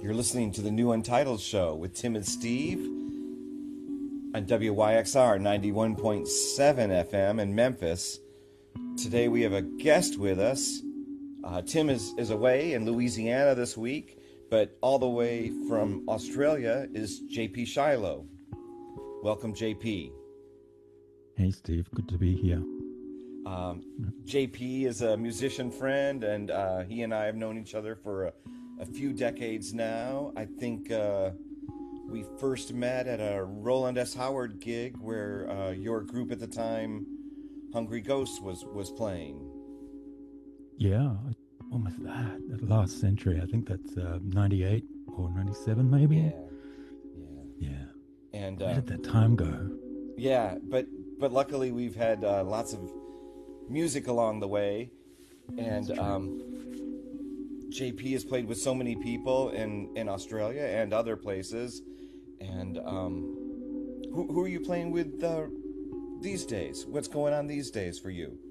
You're listening to the new Untitled Show with Tim and Steve on WYXR 91.7 FM in Memphis. Today we have a guest with us. Tim is away in Louisiana this week, but all the way from Australia is JP Shiloh. Welcome, JP. Hey, Steve. Good to be here. JP is a musician friend, and he and I have known each other for a few decades now. I think we first met at a Roland S. Howard gig where your group at the time, Hungry Ghosts, was playing. Yeah, almost that last century. I think that's 98 or 97 maybe. Yeah. And where did that time go? Yeah, but luckily we've had lots of music along the way, and JP has played with so many people in Australia and other places. And who are you playing with these days? What's going on these days for you?